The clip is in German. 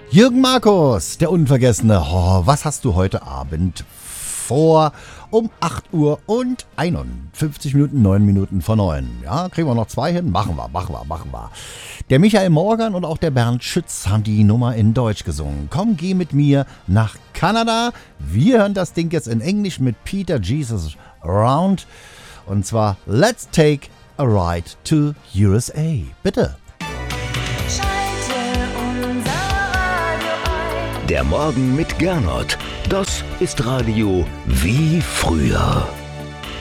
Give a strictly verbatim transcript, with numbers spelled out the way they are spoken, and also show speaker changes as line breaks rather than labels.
Jürgen Markus, der Unvergessene. Oh, was hast du heute Abend vor? Um acht Uhr und einundfünfzig Minuten, neun Minuten vor neun. Ja, kriegen wir noch zwei hin? Machen wir, machen wir, machen wir. Der Michael Morgan und auch der Bernd Schütz haben die Nummer in Deutsch gesungen. Komm, geh mit mir nach Kanada. Wir hören das Ding jetzt in Englisch mit Peter Jesus Around. Und zwar Let's Take a Ride to U S A. Bitte.
Der Morgen mit Gernot. Das ist Radio wie früher.